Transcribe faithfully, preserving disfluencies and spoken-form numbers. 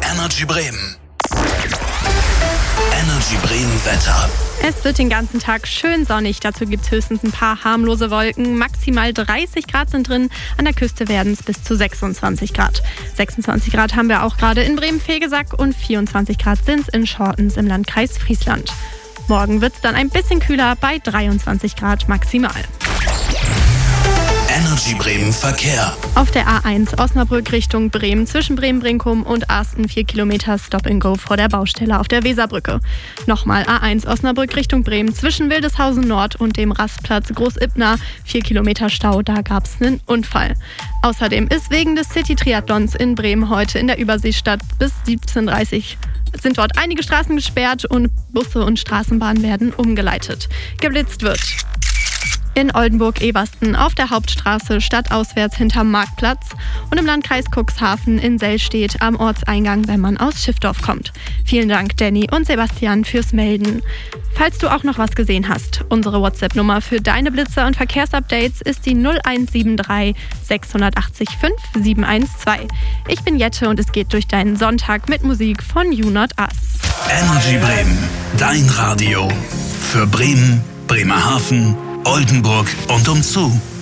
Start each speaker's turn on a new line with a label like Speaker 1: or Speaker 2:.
Speaker 1: Energy Bremen. Energy Bremen Wetter.
Speaker 2: Es wird den ganzen Tag schön sonnig, dazu gibt es höchstens ein paar harmlose Wolken. Maximal dreißig Grad sind drin, an der Küste werden es bis zu sechsundzwanzig Grad. sechsundzwanzig Grad haben wir auch gerade in Bremen-Vegesack und vierundzwanzig Grad sind es in Schortens im Landkreis Friesland. Morgen wird es dann ein bisschen kühler bei dreiundzwanzig Grad maximal.
Speaker 1: Energy Bremen Verkehr.
Speaker 2: Auf der A eins Osnabrück Richtung Bremen zwischen Bremen-Brinkum und Arsten vier Kilometer Stop and Go vor der Baustelle auf der Weserbrücke. Nochmal A eins Osnabrück Richtung Bremen zwischen Wildeshausen Nord und dem Rastplatz Groß-Ibna vier Kilometer Stau, da gab es einen Unfall. Außerdem ist wegen des City-Triathlons in Bremen heute in der Überseestadt bis siebzehn Uhr dreißig sind dort einige Straßen gesperrt und Busse und Straßenbahnen werden umgeleitet. Geblitzt wird in Oldenburg-Eversten auf der Hauptstraße stadtauswärts hinterm Marktplatz und im Landkreis Cuxhaven in Sellstedt am Ortseingang, wenn man aus Schiffdorf kommt. Vielen Dank, Danny und Sebastian, fürs Melden. Falls du auch noch was gesehen hast, unsere WhatsApp-Nummer für deine Blitzer und Verkehrsupdates ist die null eins sieben drei sechs acht fünf sieben eins zwei. Ich bin Jette und es geht durch deinen Sonntag mit Musik von You Not Us.
Speaker 1: Energy Bremen, dein Radio. Für Bremen, Bremerhaven, Oldenburg und umzu.